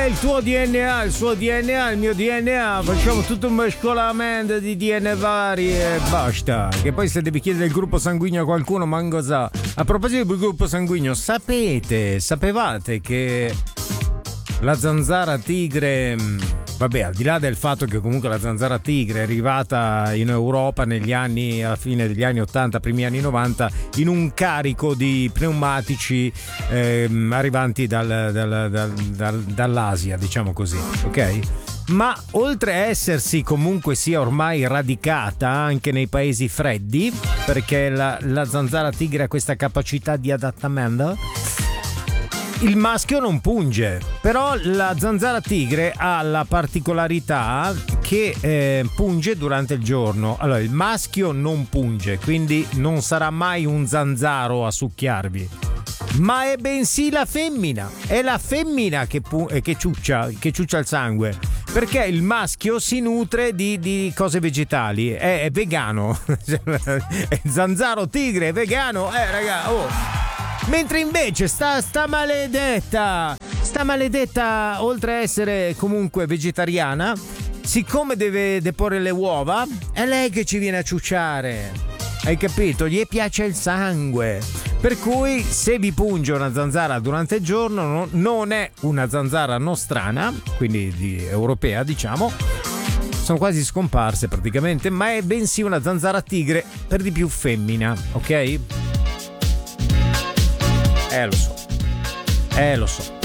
il tuo DNA, il suo DNA, il mio DNA, facciamo tutto un mescolamento di DNA vari e basta. Che poi se devi chiedere il gruppo sanguigno a qualcuno, manco sa. A proposito del gruppo sanguigno, sapevate che la zanzara tigre, vabbè, al di là del fatto che comunque la zanzara tigre è arrivata in Europa negli anni, alla fine degli anni 80, primi anni 90, in un carico di pneumatici arrivanti dall'Asia, diciamo così, ok? Ma oltre a essersi comunque sia ormai radicata anche nei paesi freddi, perché la zanzara tigre ha questa capacità di adattamento, il maschio non punge, però la zanzara tigre ha la particolarità che punge durante il giorno. Allora, il maschio non punge, quindi non sarà mai un zanzaro a succhiarvi, ma è bensì la femmina. È la femmina che ciuccia il sangue, perché il maschio si nutre di cose vegetali, è vegano. È zanzaro tigre, è vegano, raga, oh. Mentre invece sta maledetta, oltre a essere comunque vegetariana, siccome deve deporre le uova, è lei che ci viene a ciucciare. Hai capito? Gli piace il sangue. Per cui se vi punge una zanzara durante il giorno, non è una zanzara nostrana, quindi europea, diciamo. Sono quasi scomparse praticamente, ma è bensì una zanzara tigre, per di più femmina, ok? Lo so.